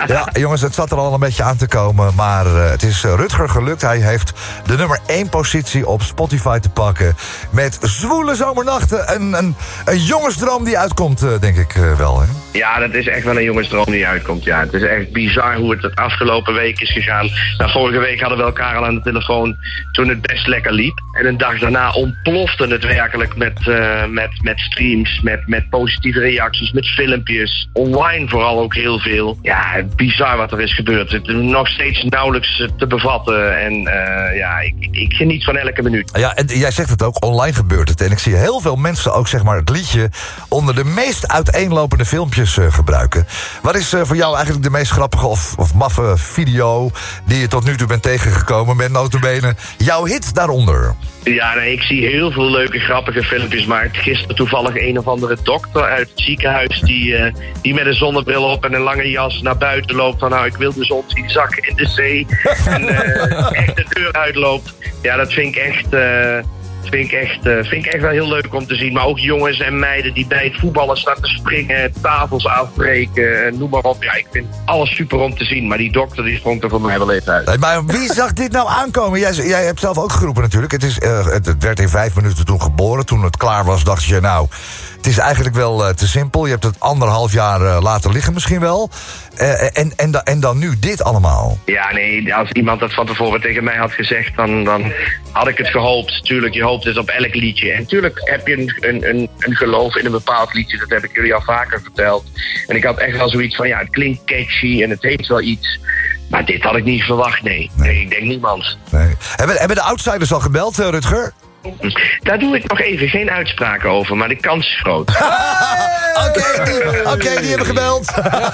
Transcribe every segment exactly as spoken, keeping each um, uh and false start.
Ja, jongens, het zat er al een beetje aan te komen. Maar uh, het is uh, Rutger gelukt. Hij heeft de nummer één positie op Spotify te pakken. Met Zwoele Zomernachten. Een, een, een jongensdroom die uitkomt, uh, denk ik uh, wel, hè? Ja, dat is echt wel een jongensdroom die uitkomt, ja. Het is echt bizar hoe het het afgelopen week is gegaan. Nou, vorige week hadden we elkaar al aan de telefoon toen het best lekker liep. En een dag daarna ontplofte het werkelijk met, uh, met, met streams, met, met positieve reacties, met filmpjes. Online vooral ook heel veel. Ja, bizar wat er is gebeurd. Het is nog steeds nauwelijks te bevatten. En uh, ja, ik, ik geniet van elke minuut. Ja, en jij zegt het ook, online gebeurt het. En ik zie heel veel mensen ook, zeg maar, het liedje onder de meest uiteenlopende filmpjes uh, gebruiken. Wat is uh, voor jou eigenlijk de meest grappige of, of maffe video die je tot nu toe bent tegengekomen met nota bene jouw hit daaronder? Ja, nee, ik zie heel veel leuke, grappige filmpjes. Maar gisteren toevallig een of andere dokter uit het ziekenhuis die, uh, die met een zonnebril op en een lange jas naar buiten loopt. Van nou, ik wil de zon zien zakken in de zee. En uh, echt de deur uitloopt. Ja, dat vind ik echt... Uh, Vind ik, echt, uh, vind ik echt wel heel leuk om te zien. Maar ook jongens en meiden die bij het voetballen staan te springen, tafels afbreken, uh, noem maar op. Ja, ik vind alles super om te zien. Maar die dokter die sprong er voor mij wel even uit. Nee, maar wie zag dit nou aankomen? Jij, jij hebt zelf ook geroepen natuurlijk. Het, is, uh, het, het werd in vijf minuten toen geboren. Toen het klaar was dacht je nou... Het is eigenlijk wel uh, te simpel. Je hebt het anderhalf jaar uh, laten liggen misschien wel. Uh, en, en, da, en dan nu dit allemaal. Ja, nee, als iemand dat van tevoren tegen mij had gezegd... dan, dan had ik het gehoopt. Tuurlijk, je hoopt het op elk liedje. En tuurlijk heb je een, een, een, een geloof in een bepaald liedje. Dat heb ik jullie al vaker verteld. En ik had echt wel zoiets van... ja, het klinkt catchy en het heeft wel iets... Maar dit had ik niet verwacht, nee. Nee, nee ik denk niemand. Nee. Hebben, hebben de outsiders al gebeld, uh, Rutger? Daar doe ik nog even geen uitspraken over, maar de kans is groot. Oké, die, okay, die hebben gebeld.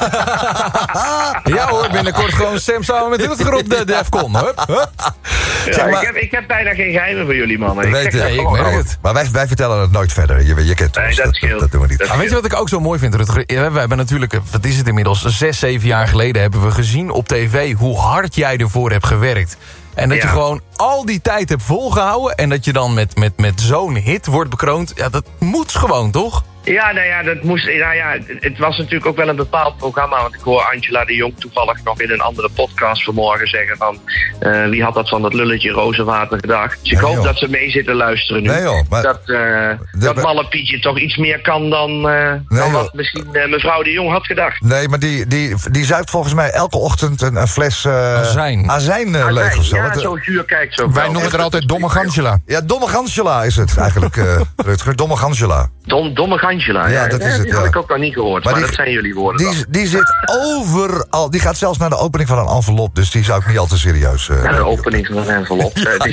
Ja hoor, binnenkort gewoon Sam samen met Rutger op de Defcon. Hup, hup. Ja, Zeg maar, ik, heb, ik heb bijna geen geheimen voor jullie mannen. Ik, weet, zeg nee, ik merk het. Maar wij, wij vertellen het nooit verder. Je, je kent nee, ons. Dat, Dat, scheelt. dat doen we niet. Dat Ah, weet je wat ik ook zo mooi vind, Rutger? We hebben natuurlijk, wat is het inmiddels, zes, zeven jaar geleden... hebben we gezien op tv hoe hard jij ervoor hebt gewerkt. En dat ja. je gewoon al die tijd hebt volgehouden... en dat je dan met, met, met zo'n hit wordt bekroond. Ja, dat moet gewoon, toch? Ja, nou ja, dat moest, nou ja, het was natuurlijk ook wel een bepaald programma. Want ik hoor Angela de Jong toevallig nog in een andere podcast vanmorgen zeggen van... Uh, wie had dat van dat lulletje rozenwater gedacht? Dus ik nee, hoop joh. dat ze mee zitten luisteren nu. Nee, joh, maar, dat uh, de, dat malle Pietje toch iets meer kan dan, uh, nee, dan wat joh. misschien uh, mevrouw de Jong had gedacht. Nee, maar die, die, die zuipt volgens mij elke ochtend een, een fles uh, Azijn, azijn uh, Ah, leeg of zo. ja, Wat, zo zuur kijkt zo. Wij noemen er altijd Domme Gansjela. Ja, domme Gansjela is het eigenlijk, uh, Rutger. Domme Gansjela. Dom, domme Gansjela. Ja, Ja, dat is het, die had ja. ik ook nog niet gehoord, maar, Maar maar die- dat zijn jullie woorden dan. Die, die zit overal. Die gaat zelfs naar de opening van een envelop. Dus die zou ik niet al te serieus... Uh, Ja, de opening van een envelop. Ja, het is-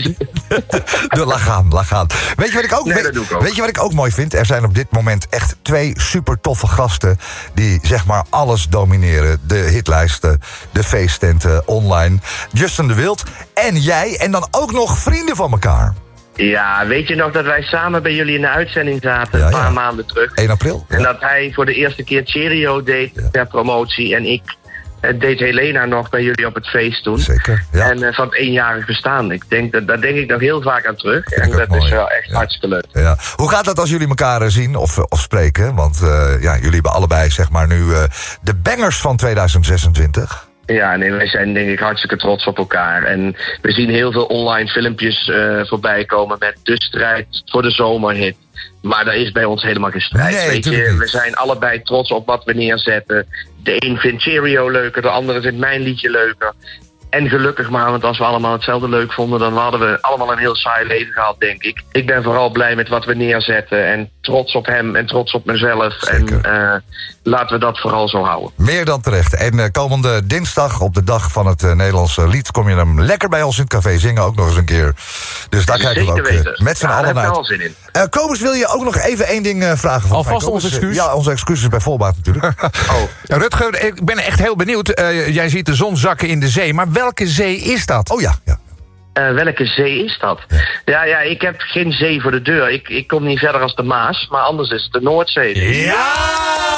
de, laat gaan, laat gaan. Weet je, wat ik ook, Nee, weet, dat doe ik ook. weet je wat ik ook mooi vind? Er zijn op dit moment echt twee super toffe gasten... die zeg maar alles domineren. De hitlijsten, de feesttenten, online. Justin de Wild en jij. En dan ook nog vrienden van elkaar. Ja, weet je nog dat wij samen bij jullie in de uitzending zaten, Ja, een paar ja. maanden terug. één april. En dat hij voor de eerste keer Cheerio deed ter promotie. En ik eh, deed Helena nog bij jullie op het feest toen. Zeker, ja. En uh, van het eenjarig bestaan. Ik denk dat, daar denk ik nog heel vaak aan terug. Vind En ik ook dat mooi. is wel echt Ja. hartstikke leuk. Ja. Hoe gaat dat als jullie elkaar eh, zien of, of spreken? Want uh, ja, jullie hebben allebei zeg maar nu uh, de bangers van tweeduizend zesentwintig. Ja, nee, wij zijn denk ik hartstikke trots op elkaar. En we zien heel veel online filmpjes uh, voorbij komen met de strijd voor de zomerhit. Maar daar is bij ons helemaal geen strijd. Nee, weet tuurlijk je, niet. we zijn allebei trots op wat we neerzetten. De een vindt Cheerio leuker, de andere vindt mijn liedje leuker. En gelukkig maar, want als we allemaal hetzelfde leuk vonden... dan hadden we allemaal een heel saai leven gehad, denk ik. Ik ben vooral blij met wat we neerzetten. En trots op hem en trots op mezelf. Zeker. En uh, laten we dat vooral zo houden. Meer dan terecht. En uh, komende dinsdag, op de dag van het uh, Nederlandse lied... kom je hem lekker bij ons in het café zingen, ook nog eens een keer. Dus daar kijken we Zeker ook uh, weten. met z'n Ja, daar allen heb ik uit. wel zin in. Uh, Kobus, wil je ook nog even één ding uh, vragen? Van Alvast mij? Kobus, ons excuus. uh, ja, onze excuses bij voorbaat natuurlijk. Oh. Ja, Rutger, ik ben echt heel benieuwd. Uh, jij ziet de zon zakken in de zee. Maar welke zee is dat? Oh ja, ja. Uh, welke zee is dat? Ja, ja, ik heb geen zee voor de deur. Ik, ik kom niet verder als de Maas, maar anders is het de Noordzee. Ja!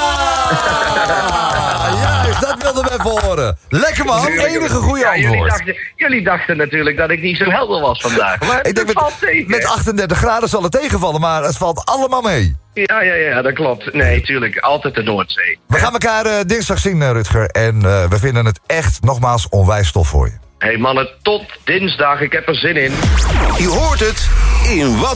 Juist, dat wilden we even horen. Lekker man, enige goede Ja, jullie, antwoord. dachten, jullie dachten natuurlijk dat ik niet zo helder was vandaag. Maar Ik het denk valt met, tegen. met achtendertig graden zal het tegenvallen, maar het valt allemaal mee. Ja, ja, ja, dat klopt. Nee, tuurlijk. Altijd de Noordzee. We gaan elkaar uh, dinsdag zien, uh, Rutger. En uh, we vinden het echt, nogmaals, onwijs tof voor je. Hé hey mannen, tot dinsdag. Ik heb er zin in. Je hoort het in Wat